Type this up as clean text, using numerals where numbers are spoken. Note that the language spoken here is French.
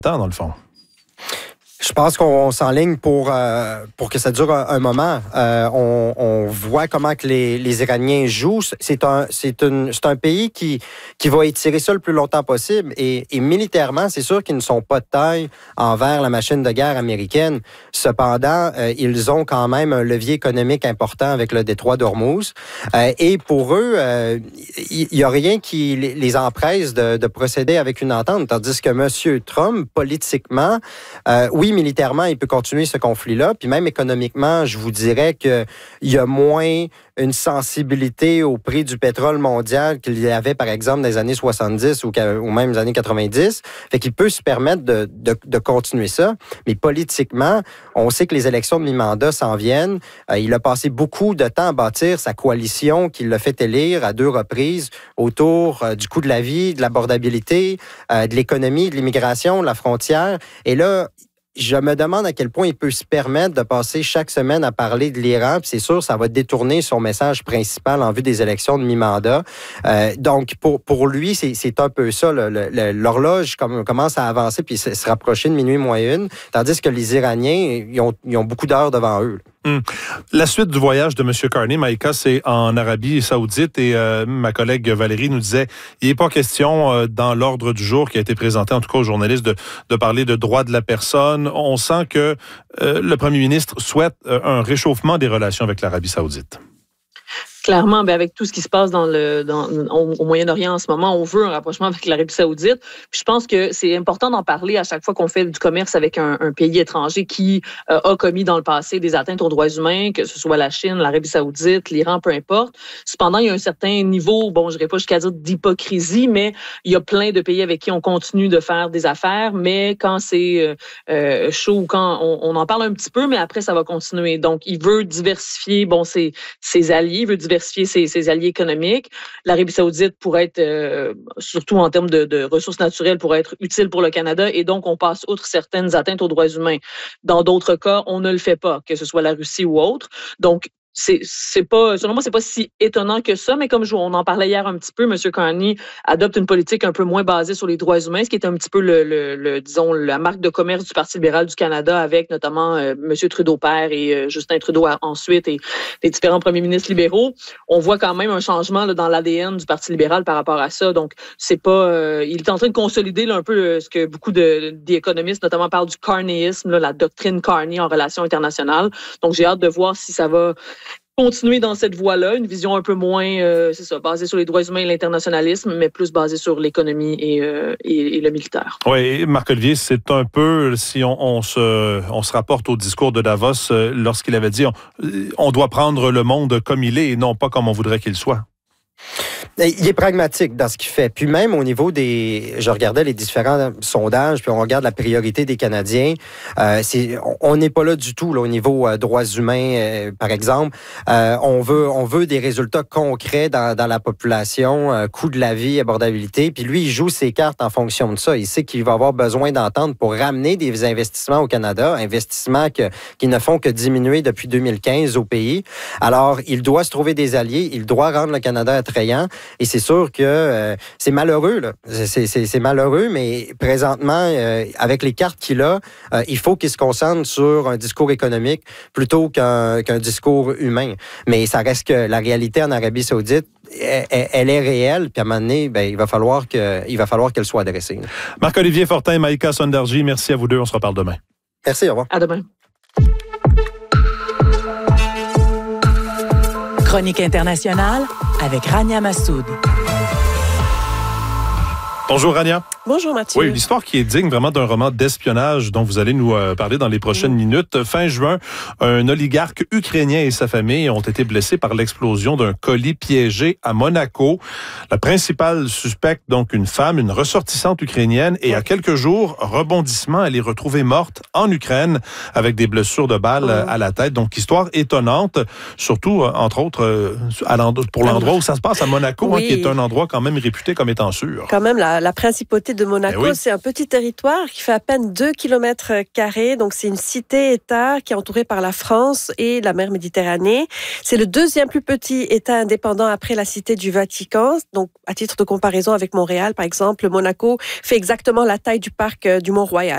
temps, dans le fond. Je pense qu'on s'enligne pour que ça dure un moment. On voit comment que les Iraniens jouent. C'est un pays qui va étirer ça le plus longtemps possible. Et militairement, c'est sûr qu'ils ne sont pas de taille envers la machine de guerre américaine. Cependant, ils ont quand même un levier économique important avec le détroit d'Ormuz. Et pour eux, il n'y a rien qui les empresse de procéder avec une entente. Tandis que M. Trump, politiquement, oui, militairement, il peut continuer ce conflit-là. Puis même économiquement, je vous dirais qu'il y a moins une sensibilité au prix du pétrole mondial qu'il y avait, par exemple, dans les années 70 ou même les années 90. Fait qu'il peut se permettre de continuer ça. Mais politiquement, on sait que les élections de mi-mandat s'en viennent. Il a passé beaucoup de temps à bâtir sa coalition qui l'a fait élire à 2 reprises autour du coût de la vie, de l'abordabilité, de l'économie, de l'immigration, de la frontière. Et là, je me demande à quel point il peut se permettre de passer chaque semaine à parler de l'Iran. Puis c'est sûr, ça va détourner son message principal en vue des élections de mi-mandat. Donc, pour lui, c'est un peu ça. L'horloge commence à avancer puis se rapprocher de minuit moins une. Tandis que les Iraniens, ils ont beaucoup d'heures devant eux. La suite du voyage de M. Carney, Maïka, c'est en Arabie Saoudite et ma collègue Valérie nous disait il n'est pas question dans l'ordre du jour qui a été présenté, en tout cas aux journalistes, de parler de droits de la personne. On sent que le premier ministre souhaite un réchauffement des relations avec l'Arabie Saoudite. Clairement, avec tout ce qui se passe au Moyen-Orient en ce moment, on veut un rapprochement avec l'Arabie Saoudite. Puis je pense que c'est important d'en parler à chaque fois qu'on fait du commerce avec un pays étranger qui a commis dans le passé des atteintes aux droits humains, que ce soit la Chine, l'Arabie Saoudite, l'Iran, peu importe. Cependant, il y a un certain niveau, je n'irai pas jusqu'à dire d'hypocrisie, mais il y a plein de pays avec qui on continue de faire des affaires, mais quand c'est chaud, quand on en parle un petit peu, mais après, ça va continuer. Donc, il veut diversifier ses alliés, il veut diversifier ses alliés économiques. L'Arabie Saoudite pourrait être, surtout en termes de ressources naturelles, pourrait être utile pour le Canada et donc on passe outre certaines atteintes aux droits humains. Dans d'autres cas, on ne le fait pas, que ce soit la Russie ou autre. Donc, selon moi, c'est pas si étonnant que ça, mais comme on en parlait hier un petit peu, M. Carney adopte une politique un peu moins basée sur les droits humains, ce qui est un petit peu disons, la marque de commerce du Parti libéral du Canada avec notamment M. Trudeau père et Justin Trudeau ensuite et les différents premiers ministres libéraux. On voit quand même un changement dans l'ADN du Parti libéral par rapport à ça. Donc, c'est pas, il est en train de consolider un peu ce que beaucoup d'économistes notamment parlent du carneyisme, la doctrine Carney en relations internationales. Donc, j'ai hâte de voir si ça va continuer dans cette voie-là, une vision un peu moins, basée sur les droits humains et l'internationalisme, mais plus basée sur l'économie et le militaire. Oui, Marc-Olivier, c'est un peu, si on se rapporte au discours de Davos, lorsqu'il avait dit on doit prendre le monde comme il est et non pas comme on voudrait qu'il soit. Il est pragmatique dans ce qu'il fait. Puis même au niveau je regardais les différents sondages, puis on regarde la priorité des Canadiens. On n'est pas là du tout là, au niveau droits humains, par exemple. On veut des résultats concrets dans la population, coût de la vie, abordabilité. Puis lui, il joue ses cartes en fonction de ça. Il sait qu'il va avoir besoin d'entendre pour ramener des investissements au Canada, investissements qui ne font que diminuer depuis 2015 au pays. Alors, il doit se trouver des alliés. Il doit rendre le Canada attrayant. Et c'est sûr que c'est malheureux, là. C'est malheureux, mais présentement, avec les cartes qu'il a, il faut qu'il se concentre sur un discours économique plutôt qu'un discours humain. Mais ça reste que la réalité en Arabie Saoudite, elle est réelle, puis à un moment donné, il va falloir qu'elle soit adressée. Marc-Olivier Fortin, Maïka Sondarji, merci à vous deux. On se reparle demain. Merci, au revoir. À demain. Chronique internationale avec Rania Massoud. Bonjour Rania. Bonjour Mathieu. Oui, une histoire qui est digne vraiment d'un roman d'espionnage dont vous allez nous parler dans les prochaines minutes. Fin juin, un oligarque ukrainien et sa famille ont été blessés par l'explosion d'un colis piégé à Monaco. La principale suspecte, donc une femme, une ressortissante ukrainienne, et à quelques jours, rebondissement, elle est retrouvée morte en Ukraine avec des blessures de balles à la tête. Donc, histoire étonnante, surtout, entre autres, pour l'endroit où ça se passe à Monaco, oui. Qui est un endroit quand même réputé comme étant sûr. Quand même, la principauté de Monaco, oui. C'est un petit territoire qui fait à peine 2 km². Donc, c'est une cité-État qui est entourée par la France et la mer Méditerranée. C'est le 2e plus petit État indépendant après la cité du Vatican. Donc, à titre de comparaison avec Montréal, par exemple, Monaco fait exactement la taille du parc du Mont-Royal.